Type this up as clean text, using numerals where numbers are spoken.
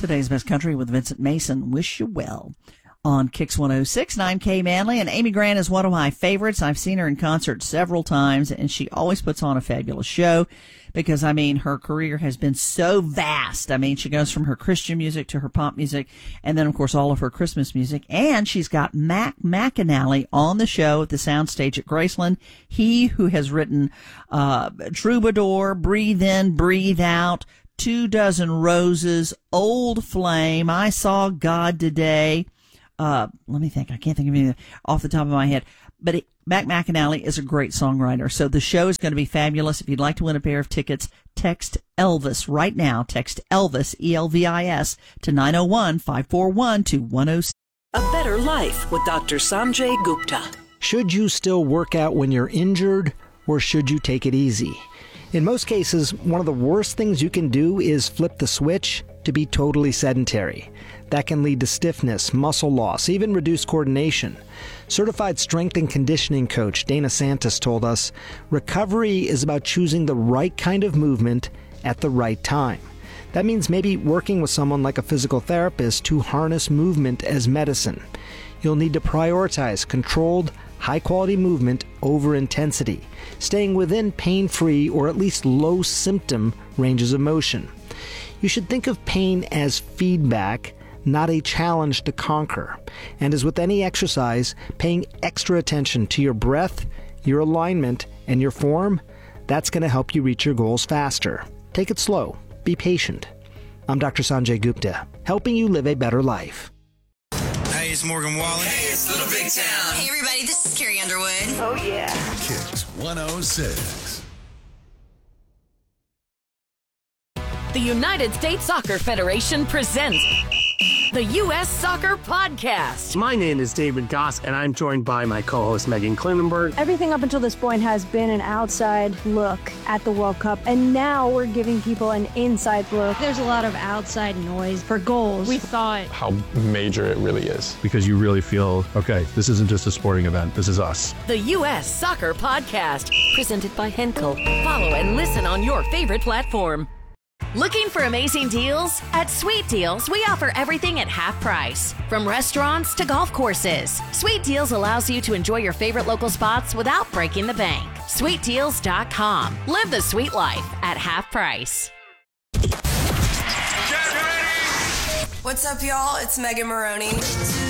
Today's Best Country with Vincent Mason. Wish you well on Kix 106. I'm Kay Manley, and Amy Grant is one of my favorites. I've seen her in concert several times, and she always puts on a fabulous show because, I mean, her career has been so vast. I mean, she goes from her Christian music to her pop music, and then, of course, all of her Christmas music. And she's got Mac McAnally on the show at the Soundstage at Graceland. He who has written Troubadour, Breathe In, Breathe Out, 24 Roses, Old Flame, I Saw God Today. Let me think. I can't think of anything off the top of my head. But Mac McAnally is a great songwriter. So the show is going to be fabulous. If you'd like to win a pair of tickets, text Elvis right now. Text Elvis, ELVIS, to 901-541-2106. A Better Life with Dr. Sanjay Gupta. Should you still work out when you're injured, or should you take it easy? In most cases, one of the worst things you can do is flip the switch to be totally sedentary. That can lead to stiffness, muscle loss, even reduced coordination. Certified strength and conditioning coach Dana Santos told us, recovery is about choosing the right kind of movement at the right time. That means maybe working with someone like a physical therapist to harness movement as medicine. You'll need to prioritize controlled, high-quality movement over intensity, staying within pain-free or at least low-symptom ranges of motion. You should think of pain as feedback, not a challenge to conquer. And as with any exercise, paying extra attention to your breath, your alignment, and your form, that's going to help you reach your goals faster. Take it slow. Be patient. I'm Dr. Sanjay Gupta, helping you live a better life. Hey, it's Morgan Wallen. Hey, it's Little Big Town. Hey, everybody, this is Carrie Underwood. Oh, yeah. Kix 106. The United States Soccer Federation presents the U.S. Soccer Podcast. My name is David Goss, and I'm joined by my co-host Megan Klinenberg. Everything up until this point has been an outside look at the World Cup, and now we're giving people an inside look. There's a lot of outside noise for goals. We thought how major it really is. Because you really feel, okay, this isn't just a sporting event, this is us. The U.S. Soccer Podcast, presented by Henkel. Follow and listen on your favorite platform. Looking for amazing deals? At Sweet Deals, we offer everything at half price. From restaurants to golf courses, Sweet Deals allows you to enjoy your favorite local spots without breaking the bank. SweetDeals.com. Live the sweet life at half price. What's up, y'all? It's Megan Maroney.